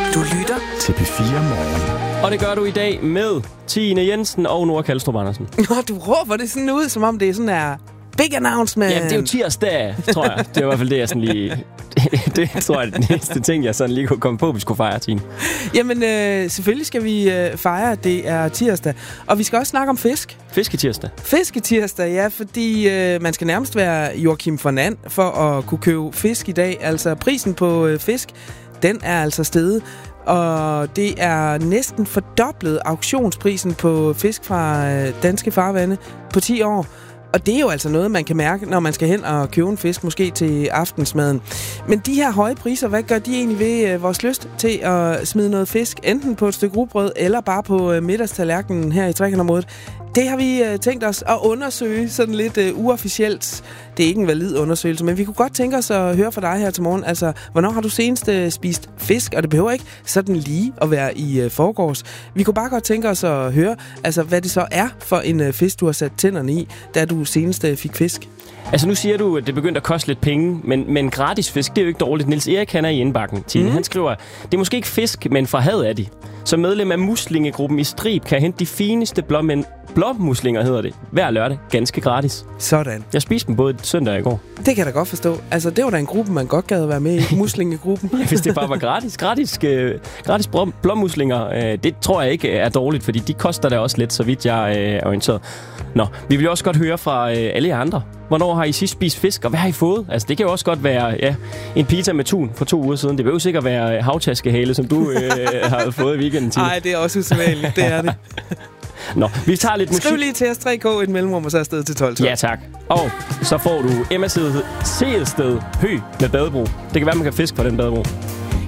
Du lytter til P4 Morgen. Og det gør du i dag med Tine Jensen og Nora Kalstrup Andersen. Du råber det sådan ud, som om det er sådan her big announcement. Jamen, det er jo tirsdag, tror jeg. Det er i hvert fald det, jeg sådan lige... det tror jeg er det næste ting, jeg sådan lige kunne komme på, vi skulle fejre, Tine. Jamen, selvfølgelig skal vi fejre, at det er tirsdag. Og vi skal også snakke om fisk. Fisketirsdag. Fisketirsdag, ja, fordi man skal nærmest være Joachim von And for at kunne købe fisk i dag. Altså, prisen på fisk, den er altså steget. Og det er næsten fordoblet auktionsprisen på fisk fra danske farvande på 10 år. Og det er jo altså noget, man kan mærke, når man skal hen og købe en fisk, måske til aftensmaden. Men de her høje priser, hvad gør de egentlig ved vores lyst til at smide noget fisk, enten på et stykke rugbrød, eller bare på middagstallerkenen her i trekantområdet? Det har vi tænkt os at undersøge sådan lidt uofficielt. Det er ikke en valid undersøgelse, men vi kunne godt tænke os at høre fra dig her til morgen. Altså, hvornår har du senest spist fisk? Og det behøver ikke sådan lige at være i forgårs. Vi kunne bare godt tænke os at høre, altså, hvad det så er for en fisk, du har sat tænderne i, da du senest fik fisk. Altså, nu siger du, at det begyndte at koste lidt penge, men gratis fisk, det er jo ikke dårligt. Niels Erik, han er i indbakken, Tine. Han skriver, det er måske ikke fisk, men fra havet er de. Som medlem af muslingegruppen i Strib kan jeg hente de fineste blåmuslinger, hedder det, hver lørdag, ganske gratis. Sådan. Jeg spiste dem både søndag i går. Det kan jeg da godt forstå. Altså, det var da en gruppe, man godt gad at være med i, muslingegruppen. Ja, hvis det bare var gratis. Gratis blåmuslinger, det tror jeg ikke er dårligt, fordi de koster da også lidt, så vidt jeg er orienteret. Nå, vi vil også godt høre fra alle jer andre. Hvornår har I sidst spist fisk, og hvad har I fået? Altså, det kan jo også godt være en pizza med tun for 2 uger siden. Det vil jo sikkert være havtaskehale, som du har fået i weekenden, Tine. Nej, det er også usædvanligt. Det er det. Nå, vi tager lidt musik. Skriv lige til os 3K et mellemrum, og så afsted til 12. Ja, tak. Og så får du Emma Seelsted Hø med badebro. Det kan være, man kan fiske fra den badebro.